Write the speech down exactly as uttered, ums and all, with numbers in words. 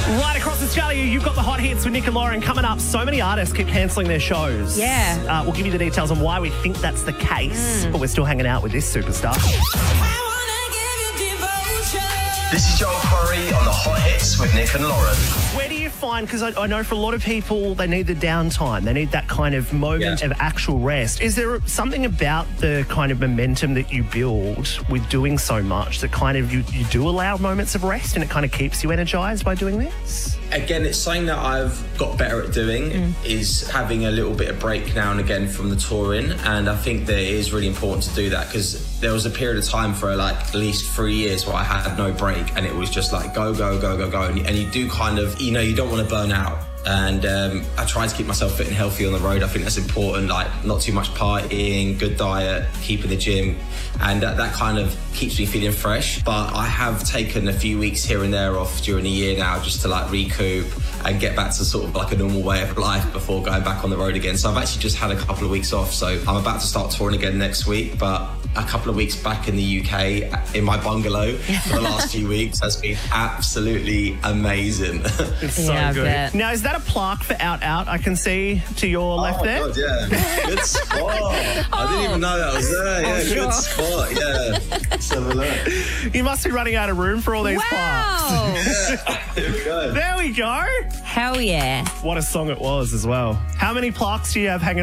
Right across Australia, you've got the hot hits with Nick and Lauren coming up. So many artists keep cancelling their shows. Yeah. Uh, we'll give you the details on why we think that's the case, Mm. but we're still hanging out with this superstar. This is Joel Curry on the hot hits with Nick and Lauren. Where do you find, because I, I know for a lot of people, they need the downtime. They need that kind of moment Yeah. of actual rest. Is there something about the kind of momentum that you build with doing so much that kind of you, you do allow moments of rest and it kind of keeps you energized by doing this? Again, it's something that I've got better at doing Mm. is having a little bit of break now and again from the touring, and I think that it is really important to do that because there was a period of time for like at least three years where I had no break and it was just like go, go, go, go, go, and, and you do kind of, you know, you don't want to burn out. And um, I try to keep myself fit and healthy on the road. I think that's important, like not too much partying, good diet, keeping the gym, and that, that kind of keeps me feeling fresh. But I have taken a few weeks here and there off during the year now just to like recoup and get back to sort of like a normal way of life before going back on the road again. So I've actually just had a couple of weeks off. So I'm about to start touring again next week, but a couple of weeks back in the U K in my bungalow for the last few weeks has been absolutely amazing. It's Yeah, I so good. bet. Now, is that a plaque for Out Out I can see to your left Oh, there? God, yeah. Good spot. I didn't even know that was there. Yeah, Oh, good sure. spot. Yeah. Let's have a look. You must be running out of room for all these plaques. Wow. Here we go. There we go. Hell yeah. What a song it was as well. How many plaques do you have hanging